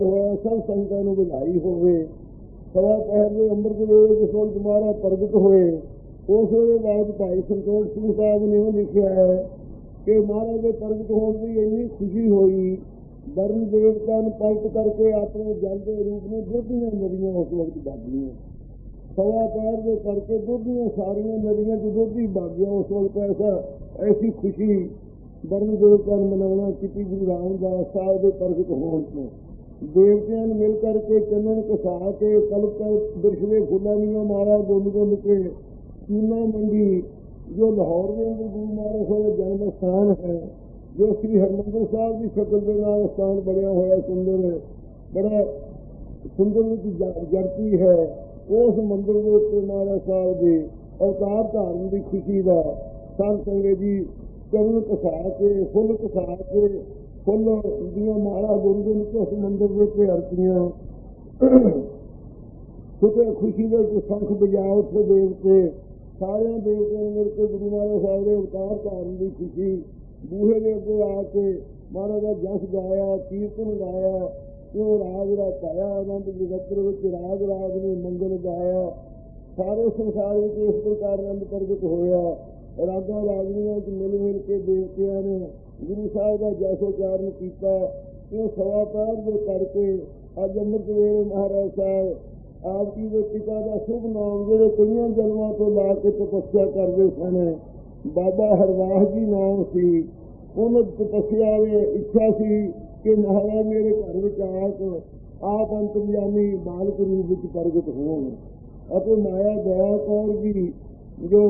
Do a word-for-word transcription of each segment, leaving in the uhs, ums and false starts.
ਹੋਇਆ ਸਭ ਸੰਗਤਾਂ ਨੂੰ ਵਧਾਈ ਹੋਵੇ। ਸਵਾ ਪਹਿਰ ਦੇ ਅੰਮ੍ਰਿਤ ਵੇਲੇ ਜਿਸ ਵਕਤ ਮਹਾਰਾਜ ਪ੍ਰਗਟ ਹੋਏ, ਉਸ ਵੇਲੇ ਬਾਅਦ ਭਾਈ ਸੰਤੋਖ ਸਿੰਘ ਸਾਹਿਬ ਨੇ ਉਹ ਲਿਖਿਆ ਹੈ ਕਿ ਮਹਾਰਾਜ ਦੇ ਪ੍ਰਗਟ ਹੋਣ ਦੀ ਇੰਨੀ ਖੁਸ਼ੀ ਹੋਈ, ਵਰਨ ਦੇਵਤਾ ਨੂੰ ਪਲਟ ਕਰਕੇ ਆਪਣੇ ਜਲ ਦੇ ਰੂਪ ਨੂੰ ਦੁੱਧ ਦੀਆਂ ਨਦੀਆਂ ਉਸ ਵਕਤ ਵਗ ਗਈਆਂ। ਸਵਾ ਪਹਿਰ ਦੇ ਕਰਕੇ ਦੁੱਧ ਦੀਆਂ ਸਾਰੀਆਂ ਨਦੀਆਂ ਚ ਦੁੱਧ ਹੀ ਵਗ ਗਿਆ। ਉਸ ਵਕਤ ਐਸਾ ਐਸੀ ਖੁਸ਼ੀ ਵਰਨ ਦੇਵਤਾ ਨੂੰ ਮਨਾਉਣਾ ਕੀਤੀ ਗੁਰੂ ਰਾਮਦਾਸ ਸਾਹਿਬ ਦੇ ਪ੍ਰਗਟ ਹੋਣ ਤੋਂ। ਦੇਵਤਿਆਂ ਨੂੰ ਮਿਲ ਕਰਕੇ ਚੰਨਣ ਘਸਾ ਕੇ ਕਲਪ ਬਿਰਛ ਦੇ ਫੁੱਲਾਂ ਦੀਆਂ ਮਾਲਾ ਗੁੰਨ ਗੁੰਨ ਕੇ ਚੂਨਾ ਮੰਡੀ ਜੋ ਲਾਹੌਰ ਦੇ ਅੰਦਰ ਗੁਰੂ ਮਹਾਰਾਜ ਦਾ ਜਨਮ ਸਥਾਨ ਹੈ, ਜੋ ਸ੍ਰੀ ਹਰਿਮੰਦਰ ਸਾਹਿਬ ਦੀ ਸ਼ਕਲ ਦੇ ਨਾਲ ਸਥਾਨ ਬਣਿਆ ਹੋਇਆ ਸੁੰਦਰ ਬੜਾ ਸੁੰਦਰ ਵਿੱਚ ਜਰਤੀ ਹੈ, ਉਸ ਮੰਦਰ ਦੇ ਉੱਤੇ ਮਹਾਰਾਜ ਸਾਹਿਬ ਦੇ ਅਵਤਾਰ ਧਾਰਨ ਦੀ ਖੁਸ਼ੀ ਦਾ ਸੰਤ ਸੰਗਤ ਜੀ ਚਰਨ ਘਸਾ ਕੇ ਫੁੱਲ ਘਸਾ ਕੇ ਫੁੱਲ ਦੀਆਂ ਮਾਲਾ ਗੁੰਨ ਗੁੰਨ ਕੇ ਉਸ ਮੰਦਰ ਦੇ ਉੱਤੇ ਅਰਪੀਆਂ। ਕਿਤੇ ਖੁਸ਼ੀ ਦੇ ਵਿੱਚ ਸੰਖ ਵਜਾ ਉੱਥੇ ਦੇਵਤੇ ਸਾਰਿਆਂ ਦੇਵਤਿਆਂ ਨੂੰ ਮਿਲ ਕੇ ਗੁਰੂ ਮਹਾਰਾਜ ਸਾਹਿਬ ਦੇ ਅਵਤਾਰ ਧਾਰਨ ਦੀ ਖੁਸ਼ੀ। ਬੂਹੇ ਦੇ ਅੱਗੇ ਆ ਕੇ ਮਹਾਰਾਜ ਦਾ ਜਸ ਗਾਇਆ, ਕੀਰਤਨ ਗਾਇਆ, ਉਹ ਰਾਗ ਦਾ ਪਾਇਆ ਆਨੰਦ ਜਗਤ ਵਿੱਚ ਰਾਗ ਰਾਗ ਨੇ ਮੰਗਲ ਗਾਇਆ। ਸਾਰੇ ਸੰਸਾਰ ਵਿੱਚ ਇਸ ਪ੍ਰਕਾਰ ਆਨੰਦ ਪ੍ਰਗਟ ਹੋਇਆ। ਰਾਗਾਂ ਰਾਗਨੀਆਂ ਵਿੱਚ ਮਿਲ ਮਿਲ ਕੇ ਦੇਵਤਿਆਂ ਨੇ ਗੁਰੂ ਸਾਹਿਬ ਦਾ ਜਸ ਉਚਾਰਨ ਕੀਤਾ। ਇਹ ਸਵਾ ਪਹਿਰ ਦੇ ਕਰਕੇ ਅੱਜ ਅੰਮ੍ਰਿਤ ਵੇਲੇ ਮਹਾਰਾਜ ਸਾਹਿਬ ਆਪ ਜੀ ਦੇ ਪਿਤਾ ਦਾ ਸ਼ੁਭ ਨਾਮ ਜਿਹੜੇ ਕਈਆਂ ਜਨਮਾਂ ਤੋਂ ਲਾ ਕੇ ਤਪੱਸਿਆ ਕਰਦੇ ਸਨ, ਬਾਬਾ ਹਰਦਾਸ ਜੀ ਨਾਮ ਸੀ। ਉਹਨਾਂ ਤਪੱਸਿਆ ਦੀ ਇੱਛਾ ਸੀ ਕਿ ਮਹਾਰਾਜ ਮੇਰੇ ਘਰ ਵਿੱਚ ਆ ਕੇ ਆਪ ਅੰਤਰਜਾਮੀ ਬਾਲਕ ਰੂਪ ਵਿੱਚ ਪ੍ਰਗਟ ਹੋਣ। ਅਤੇ ਮਾਇਆ ਦਇਆ ਕੌਰ ਜੀ ਜੋ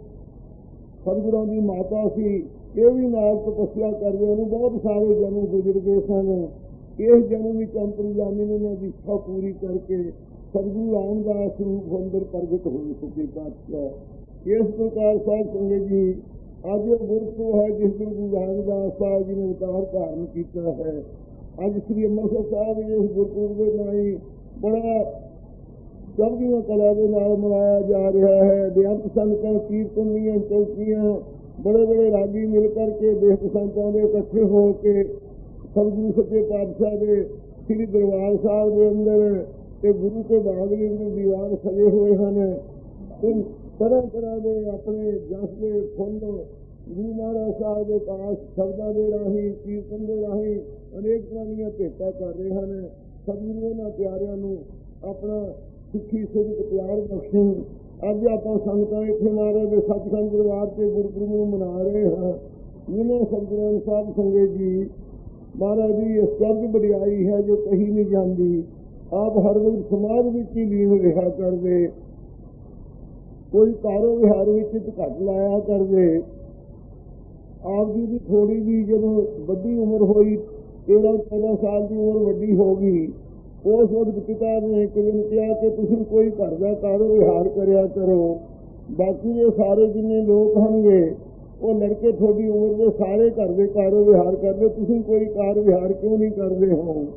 ਸਤਿਗੁਰਾਂ ਦੀ ਮਾਤਾ ਸੀ, ਇਹ ਵੀ ਨਾਲ ਤਪੱਸਿਆ ਕਰਦੇ। ਉਹਨੂੰ ਬਹੁਤ ਸਾਰੇ ਜਨਮ ਗੁਜ਼ਰ ਗਏ ਸਨ। ਇਸ ਜਨਮ ਵਿੱਚ ਅੰਤਰਜਾਮੀ ਨੇ ਉਹਨਾਂ ਦੀ ਇੱਛਾ ਪੂਰੀ ਕਰਕੇ ਸਤਿਗੁਰੂ ਰਾਮਦਾਸ ਰੂਪ ਅੰਦਰ ਪ੍ਰਗਟ ਹੋਏ ਸੱਚੇ ਪਾਤਸ਼ਾਹ। ਇਸ ਪ੍ਰਕਾਰ ਸਾਹਿਬ ਸੰਗਤ ਜੀ ਅੱਜ ਉਹ ਗੁਰਪੁਰਬ ਹੈ ਜਿਸ ਦਿਨ ਗੁਰੂ ਰਾਮਦਾਸ ਸਾਹਿਬ ਜੀ ਨੇ ਅਵਤਾਰ ਧਾਰਨ ਕੀਤਾ ਹੈ। ਅੱਜ ਸ੍ਰੀ ਅੰਮ੍ਰਿਤਸਰ ਸਾਹਿਬ ਇਸ ਗੁਰਪੁਰਬ ਦੇ ਨਾਲ ਹੀ ਬੜਾ ਚੜ੍ਹਦੀਆਂ ਕਲਾ ਦੇ ਨਾਲ ਮਨਾਇਆ ਜਾ ਰਿਹਾ ਹੈ। ਬੇਅੰਤ ਸੰਗਤਾਂ ਕੀਰਤਨ ਦੀਆਂ ਚੌਕੀਆਂ ਬੜੇ ਬੜੇ ਰਾਗੀ ਮਿਲ ਕਰਕੇ ਬੇਅੰਤ ਸੰਗਤਾਂ ਦੇ ਇਕੱਠੇ ਹੋ ਕੇ ਸਤਿਗੁਰੂ ਸੱਚੇ ਪਾਤਸ਼ਾਹ ਦੇ ਸ੍ਰੀ ਦਰਬਾਰ ਸਾਹਿਬ ਦੇ ਅੰਦਰ ਤੇ ਗੁਰੂ ਕੇ ਬਾਗ ਦੇ ਅੰਦਰ ਦੀਵਾਨ ਸਜੇ ਹੋਏ ਹਨ। ਤਰ੍ਹਾਂ ਤਰ੍ਹਾਂ ਦੇ ਆਪਣੇ ਜਸ ਦੇ ਫੁੱਲ ਗੁਰੂ ਮਹਾਰਾਜ ਸਾਹਿਬ ਦੇ ਪਾਸ ਸ਼ਬਦਾਂ ਦੇ ਰਾਹੀਂ ਕੀਰਤਨ ਦੇ ਰਾਹੀਂ ਅਨੇਕ ਤਰ੍ਹਾਂ ਦੀਆਂ ਭੇਟਾਂ ਕਰ ਰਹੇ ਹਨ। ਸਤਿਗੁਰੂ ਉਹਨਾਂ ਪਿਆਰਿਆਂ ਨੂੰ ਆਪਣਾ ਸਿੱਖੀ ਸਿੱਖ ਪਿਆਰ ਬਖਸ਼ੇ। ਅੱਜ ਆਪਾਂ ਸੰਗਤਾਂ ਇੱਥੇ ਮਹਾਰਾਜ ਦੇ ਸਤਿਸੰਗ ਦਰਬਾਰ ਤੇ ਗੁਰਪੁਰਬ ਨੂੰ ਮਨਾ ਰਹੇ ਹਾਂ। ਜਿਹਨਾਂ ਸਤਿਗੁਰਾਂ ਸਾਹਿਬ ਸੰਗਤ ਜੀ ਮਹਾਰਾਜ ਦੀ ਇਸ ਚਰਜ ਵਡਿਆਈ ਹੈ ਜੋ ਕਹੀ ਨਹੀਂ ਜਾਂਦੀ। ਆਪ ਹਰ ਵਕਤ ਸਮਾਜ ਵਿੱਚ ਹੀ ਲੀਨ ਰਿਹਾ ਕਰਦੇ, ਕੋਈ ਕਾਰੋ ਵਿਹਾਰ ਵਿੱਚ ਘੱਟ ਲਾਇਆ ਕਰਦੇ। ਆਪ ਜੀ ਦੀ ਥੋੜੀ ਵੀ ਜਦੋਂ ਵੱਡੀ ਉਮਰ ਹੋਈ, ਤੇਰਾਂ ਚੌਦਾਂ ਸਾਲ ਦੀ ਉਮਰ ਵੱਡੀ ਹੋ ਗਈ, ਉਸ ਵਕਤ ਪਿਤਾ ਨੇ ਇੱਕ ਦਿਨ ਕਿਹਾ ਕਿ ਤੁਸੀਂ ਕੋਈ ਘਰ ਦਾ ਕਾਰੋ ਵਿਹਾਰ ਕਰਿਆ ਕਰੋ। ਬਾਕੀ ਦੇ ਸਾਰੇ ਜਿੰਨੇ ਲੋਕ ਹੋਣਗੇ ਉਹ ਲੜਕੇ ਤੁਹਾਡੀ ਉਮਰ ਦੇ ਸਾਰੇ ਘਰ ਦੇ ਕਾਰੋ ਵਿਹਾਰ ਕਰਦੇ, ਤੁਸੀਂ ਕੋਈ ਕਾਰ ਵਿਹਾਰ ਕਿਉਂ ਨਹੀਂ ਕਰਦੇ ਹੋ।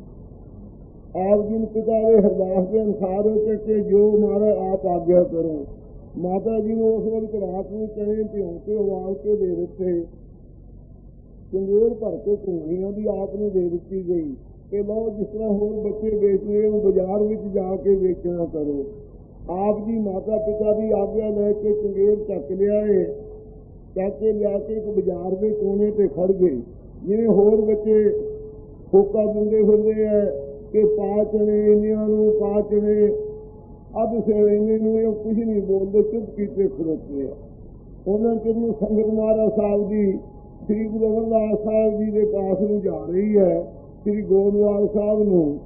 ਆਪ ਜੀ ਨੂੰ ਪਿਤਾ ਦੇ ਅਰਦਾਸ ਦੇ ਅਨੁਸਾਰ ਹੋ ਕੇ ਜੋ ਮਾਰਾ ਆਪ ਆਗਿਆ ਕਰੋ। ਮਾਤਾ ਜੀ ਨੂੰ ਉਸ ਵਕਤ ਰਾਤ ਨੂੰ ਚਣੇ ਭਿਉਂ ਕੇ ਉਬਾਲ ਕੇ ਦੇ ਦਿੱਤੇ। ਚੰਗੇਰ ਭਰ ਕੇ ਘੁੰਗਣੀਆਂ ਦੀ ਆਪ ਨੂੰ ਦੇ ਦਿੱਤੀ ਗਈ ਕਿ ਲਓ ਜਿਸ ਤਰ੍ਹਾਂ ਹੋਰ ਬੱਚੇ ਵੇਚਦੇ ਉਹ ਬਾਜ਼ਾਰ ਵਿੱਚ ਜਾ ਕੇ ਵੇਚਣਾ ਕਰੋ। ਆਪ ਜੀ ਮਾਤਾ ਪਿਤਾ ਦੀ ਆਗਿਆ ਲੈ ਕੇ ਚੰਗੇਰ ਚੱਕ ਲਿਆਏ। ਚੱਕ ਕੇ ਲਿਆ ਕੇ ਇੱਕ ਬਾਜ਼ਾਰ ਦੇ ਕੋਨੇ ਤੇ ਖੜ ਗਏ। ਜਿਵੇਂ ਹੋਰ ਬੱਚੇ ਹੋਕਾ ਦਿੰਦੇ ਫਿਰਦੇ ਹੈ ਕਿ ਪਾ ਚਣੇ ਇੰਨਿਆਂ ਨੂੰ ਪਾ ਚਣੇ ਅੱਧ ਸੇਵੇ ਇੰਨੇ ਨੂੰ, ਇਹ ਕੁਝ ਨਹੀਂ ਬੋਲਦੇ, ਚੁੱਪ ਕੀਤੇ ਖੜੋਤੇ ਆ। ਉਹਨਾਂ ਕਿਹਨੂੰ ਸੰਗਤ ਮਹਾਰਾਜ ਸਾਹਿਬ ਦੀ ਸ੍ਰੀ ਗੁਰੂ ਅਮਰਦਾਸ ਸਾਹਿਬ ਜੀ ਦੇ ਪਾਸ ਨੂੰ ਜਾ ਰਹੀ ਹੈ। ਸ੍ਰੀ ਗੋਇੰਦਵਾਲ ਸਾਹਿਬ ਨੂੰ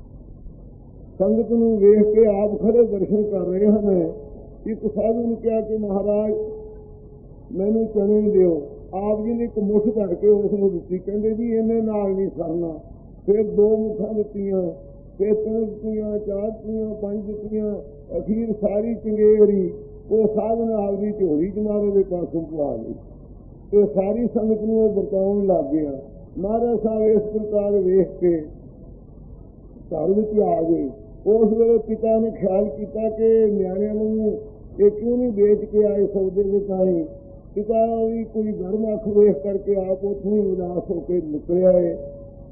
ਸੰਗਤ ਨੂੰ ਵੇਖ ਕੇ ਆਪ ਖੜੇ ਦਰਸ਼ਨ ਕਰ ਰਹੇ ਹਨ। ਇੱਕ ਸਾਧੂ ਨੂੰ ਕਿਹਾ ਕਿ ਮਹਾਰਾਜ ਮੈਨੂੰ ਚਣੇ ਦਿਓ। ਆਪ ਜੀ ਨੇ ਇੱਕ ਮੁੱਠ ਭਰ ਕੇ ਉਸ ਨੂੰ ਦਿੱਤੀ। ਕਹਿੰਦੇ ਜੀ ਇਹਨੇ ਨਾਲ ਨਹੀਂ ਸਰਨਾ। ਫਿਰ ਦੋ ਮੁੱਠਾਂ ਦਿੱਤੀਆਂ, ਫਿਰ ਤਿੰਨ ਦਿੱਤੀਆਂ, ਚਾਰ ਦਿੱਤੀਆਂ, ਪੰਜ ਦਿੱਤੀਆਂ, ਅਖੀਰ ਸਾਰੀ ਚੰਗੇਰੀ ਉਹ ਸਾਧਨ ਆਪਦੀ ਝੋਲੀ ਚ ਮਹਾਰਾਜ ਦੇ ਪਾਸੋਂ ਪਵਾ ਲਈ ਤੇ ਸਾਰੀ ਸੰਗਤ ਨੂੰ ਉਹ ਵਰਤਾਉਣ ਲੱਗ ਗਿਆ। ਮਹਾਰਾਜ ਸਾਹਿਬ ਇਸ ਪ੍ਰਕਾਰ ਵੇਖ ਕੇ ਘਰ ਵਿੱਚ ਆ ਗਏ। ਉਸ ਵੇਲੇ ਪਿਤਾ ਨੇ ਖਿਆਲ ਕੀਤਾ ਕਿ ਨਿਆਣਿਆਂ ਨੂੰ ਇਹ ਕਿਉਂ ਨਹੀਂ ਵੇਚ ਕੇ ਆਏ ਸੌਦੇ ਦੇ ਤਾਈ। ਪਿਤਾ ਵੀ ਕੋਈ ਗਰਮ ਅੱਖ ਵੇਖ ਕਰਕੇ ਆਪ ਉੱਥੋਂ ਹੀ ਉਦਾਸ ਹੋ ਕੇ ਨਿਕਲਿਆ ਹੈ।